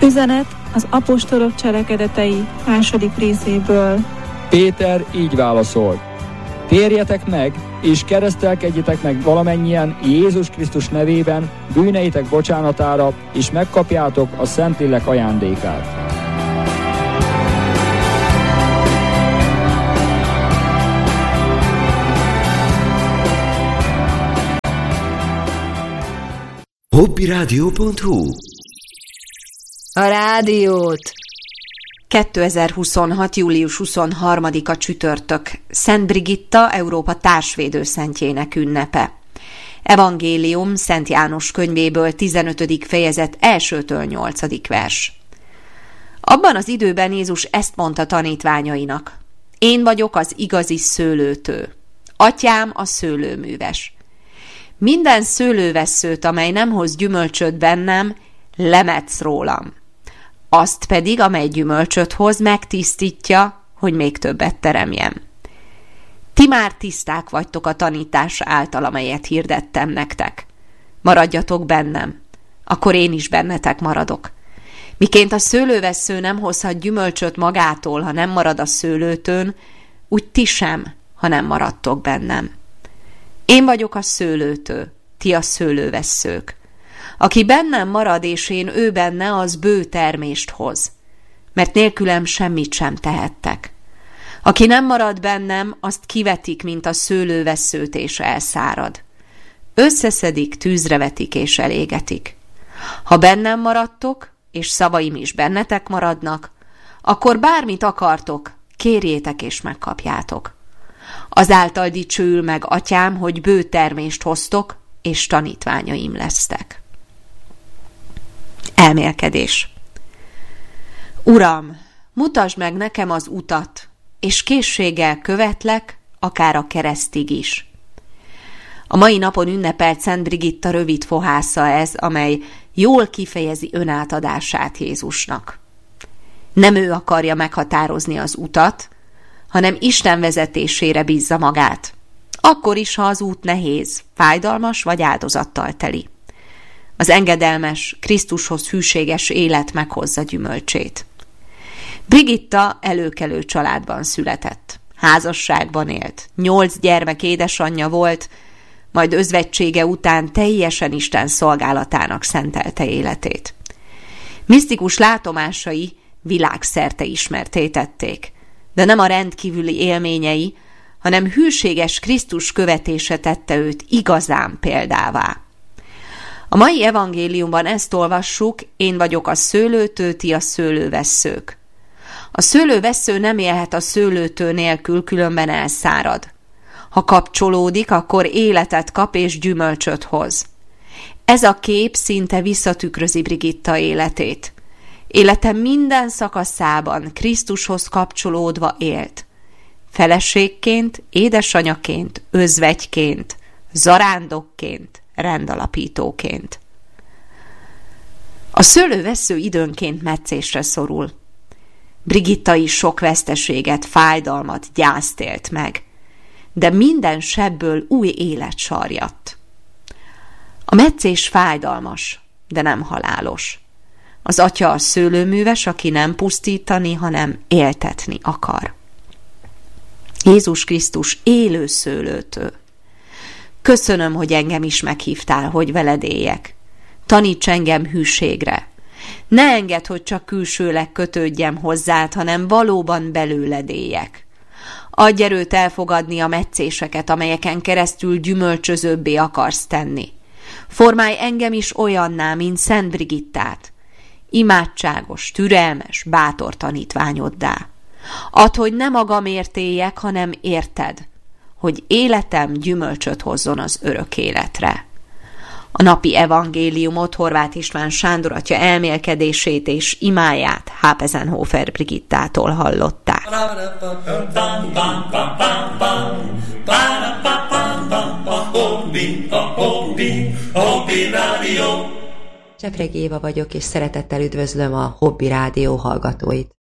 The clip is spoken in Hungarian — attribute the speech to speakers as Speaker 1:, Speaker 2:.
Speaker 1: Üzenet az apostolok cselekedetei 2. részéből.
Speaker 2: Péter így válaszolt: térjetek meg, és keresztelkedjetek meg valamennyien Jézus Krisztus nevében bűneitek bocsánatára, és megkapjátok a Szentlélek ajándékát.
Speaker 3: Hobbiradio.hu.
Speaker 4: A rádiót! 2026. július 23-a csütörtök, Szent Brigitta, Európa társvédőszentjének ünnepe. Evangélium Szent János könyvéből 15. fejezet 1-től 8. vers. Abban az időben Jézus ezt mondta tanítványainak: én vagyok az igazi szőlőtő, atyám a szőlőműves. Minden szőlővesszőt, amely nem hoz gyümölcsöt bennem, lemetsz rólam. Azt pedig, amely gyümölcsöt hoz, megtisztítja, hogy még többet teremjem. Ti már tiszták vagytok a tanítás által, amelyet hirdettem nektek. Maradjatok bennem, akkor én is bennetek maradok. Miként a szőlővessző nem hozhat gyümölcsöt magától, ha nem marad a szőlőtőn, úgy ti sem, ha nem maradtok bennem. Én vagyok a szőlőtő, ti a szőlővesszők. Aki bennem marad, és én ő benne, az bő termést hoz, mert nélkülem semmit sem tehettek. Aki nem marad bennem, azt kivetik, mint a szőlővesszőt, és elszárad. Összeszedik, tűzre vetik, és elégetik. Ha bennem maradtok, és szavaim is bennetek maradnak, akkor bármit akartok, kérjétek, és megkapjátok. Azáltal dicsőül meg atyám, hogy bő termést hoztok, és tanítványaim lesztek. Elmélkedés. Uram, mutasd meg nekem az utat, és készséggel követlek, akár a keresztig is. A mai napon ünnepelt Szent Brigitta rövid fohásza ez, amely jól kifejezi önátadását Jézusnak. Nem ő akarja meghatározni az utat, hanem Isten vezetésére bízza magát. Akkor is, ha az út nehéz, fájdalmas vagy áldozattal teli. Az engedelmes, Krisztushoz hűséges élet meghozza gyümölcsét. Brigitta előkelő családban született. Házasságban élt, 8 gyermek édesanyja volt, majd özvegysége után teljesen Isten szolgálatának szentelte életét. Misztikus látomásai világszerte ismertté tették, de nem a rendkívüli élményei, hanem hűséges Krisztus követése tette őt igazán példává. A mai evangéliumban ezt olvassuk: én vagyok a szőlőtő, ti a szőlővesszők. A szőlővessző nem élhet a szőlőtő nélkül, különben elszárad. Ha kapcsolódik, akkor életet kap és gyümölcsöt hoz. Ez a kép szinte visszatükrözi Brigitta életét. Élete minden szakaszában Krisztushoz kapcsolódva élt. Feleségként, édesanyaként, özvegyként, zarándokként, rendalapítóként. A szőlővessző időnként metszésre szorul. Brigitta is sok veszteséget, fájdalmat, gyászt élt meg, de minden sebből új élet sarjadt. A metszés fájdalmas, de nem halálos. Az atya a szőlőműves, aki nem pusztítani, hanem éltetni akar. Jézus Krisztus élő szőlőtő. Köszönöm, hogy engem is meghívtál, hogy veled éljek. Taníts engem hűségre. Ne engedd, hogy csak külsőleg kötődjem hozzád, hanem valóban belőled éljek. Adj erőt elfogadni a metszéseket, amelyeken keresztül gyümölcsözőbbé akarsz tenni. Formálj engem is olyanná, mint Szent Brigittát. Imádságos, türelmes, bátor tanítványoddá. Add, hogy ne magamért éljek, hanem érted, hogy életem gyümölcsöt hozzon az örök életre. A napi evangéliumot Horváth István Sándor atya elmélkedését és imáját Hápezenhofer Brigittától hallották.
Speaker 5: Csepregi Éva vagyok, és szeretettel üdvözlöm a Hobby Rádió hallgatóit.